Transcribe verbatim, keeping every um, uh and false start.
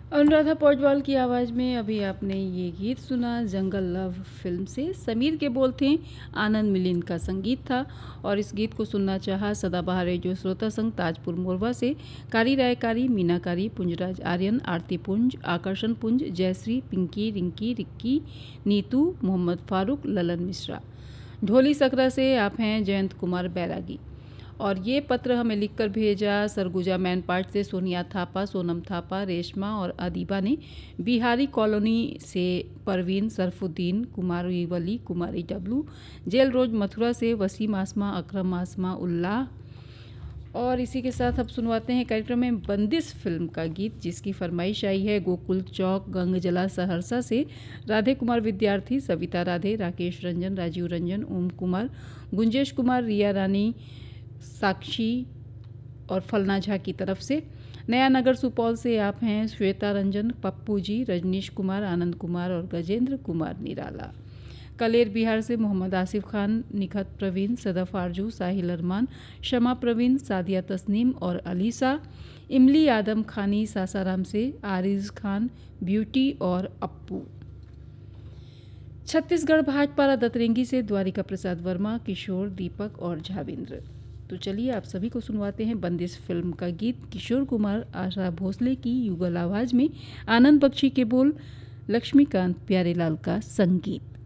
अनुराधा पौडवाल की आवाज़ में अभी आपने ये गीत सुना जंगल लव फिल्म से। समीर के बोल थे, आनंद मिलिंद का संगीत था और इस गीत को सुनना चाहा सदाबहार रेडियो श्रोता संघ ताजपुर मोरवा से कारी रायकारी, मीनाकारी, पुंजराज आर्यन, आरती पुंज, आकर्षण पुंज, जयश्री, पिंकी, रिंकी, रिक्की, नीतू, मोहम्मद फारूक, ललन मिश्रा। ढोली सकरा से आप हैं जयंत कुमार बैरागी और ये पत्र हमें लिखकर भेजा सरगुजा मैनपाट से सोनिया थापा, सोनम थापा, रेशमा और अदीबा ने। बिहारी कॉलोनी से परवीन सरफुद्दीन, कुमारी वली, कुमारी डब्लू, जेल रोज मथुरा से वसीम आसमा, अकरम आसमा उल्लाह। और इसी के साथ अब सुनवाते हैं कार्यक्रम में बंदिश फिल्म का गीत, जिसकी फरमाइश आई है गोकुल चौक गंगजला सहरसा से राधे कुमार विद्यार्थी, सविता राधे, राकेश रंजन, राजीव रंजन, ओम कुमार, गुंजेश कुमार, रिया रानी, साक्षी और फलना झा की तरफ से। नया नगर सुपौल से आप हैं श्वेता रंजन, पप्पू जी, रजनीश कुमार, आनंद कुमार और गजेंद्र कुमार निराला। कलेर बिहार से मोहम्मद आसिफ खान, निखत प्रवीण, सदफ आरजू, साहिल अरमान, शमा प्रवीण, सादिया तस्नीम और अलीसा। इमली आदम खानी सासाराम से आरिज खान, ब्यूटी और अप्पू। छत्तीसगढ़ भाजपा दतरेंगी से द्वारिका प्रसाद वर्मा, किशोर, दीपक और झाविंद्र। तो चलिए आप सभी को सुनवाते हैं बंदिश फिल्म का गीत, किशोर कुमार, आशा भोसले की युगल आवाज में, आनंद बख्शी के बोल, लक्ष्मीकांत प्यारेलाल का संगीत।